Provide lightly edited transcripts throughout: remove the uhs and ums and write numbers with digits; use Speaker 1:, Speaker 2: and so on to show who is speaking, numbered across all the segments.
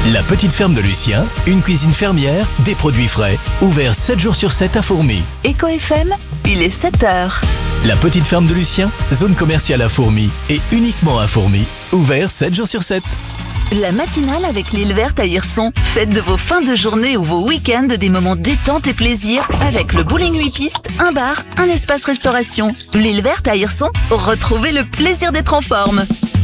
Speaker 1: La petite ferme de Lucien, une cuisine fermière, des produits frais, ouvert 7 jours sur 7 à Fourmies.
Speaker 2: Eco FM, il est 7h.
Speaker 1: La petite ferme de Lucien, zone commerciale à Fourmies et uniquement à Fourmies, ouvert 7 jours sur 7.
Speaker 2: La matinale avec l'île verte à Hirson. Faites de vos fins de journée ou vos week-ends des moments détente et plaisir avec le bowling 8 pistes, un bar, un espace restauration. L'île verte à Hirson, retrouvez le plaisir d'être en forme.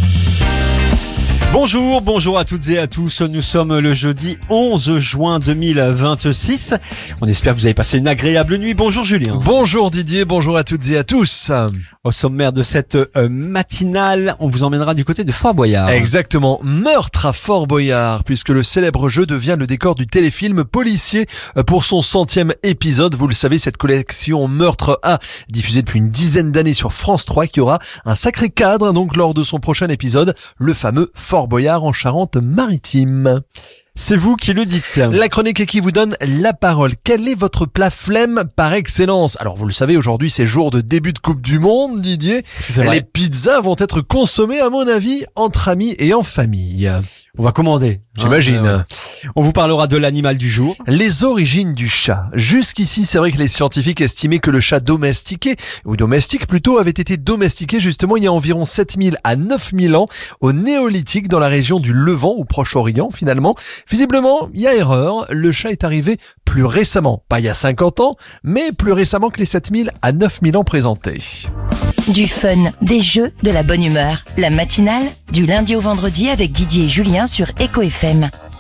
Speaker 3: Bonjour à toutes et à tous. Nous sommes le jeudi 11 juin 2026. On espère que vous avez passé une agréable nuit. Bonjour Julien.
Speaker 4: Bonjour Didier, bonjour à toutes et à tous.
Speaker 3: Au sommaire de cette matinale, on vous emmènera du côté de Fort Boyard.
Speaker 4: Exactement, meurtre à Fort Boyard, puisque le célèbre jeu devient le décor du téléfilm policier pour son 100e épisode. Vous le savez, cette collection Meurtre A, diffusée depuis une dizaine d'années sur France 3, qui aura un sacré cadre donc lors de son prochain épisode, le fameux Fort Boyard en Charente-Maritime.
Speaker 3: C'est vous qui le dites.
Speaker 4: La chronique qui vous donne la parole. Quel est votre plat flemme par excellence? Alors vous le savez, aujourd'hui c'est jour de début de Coupe du Monde, Didier. Les pizzas vont être consommées à mon avis entre amis et en famille.
Speaker 3: On va commander.
Speaker 4: J'imagine.
Speaker 3: On vous parlera de l'animal du jour.
Speaker 4: Les origines du chat. Jusqu'ici, c'est vrai que les scientifiques estimaient que le chat domestiqué, ou domestique plutôt, avait été domestiqué justement il y a environ 7000 à 9000 ans au néolithique dans la région du Levant ou Proche-Orient finalement. Visiblement, il y a erreur. Le chat est arrivé plus récemment. Pas il y a 50 ans, mais plus récemment que les 7000 à 9000 ans présentés.
Speaker 5: Du fun, des jeux, de la bonne humeur. La matinale, du lundi au vendredi avec Didier et Julien sur Eco FM.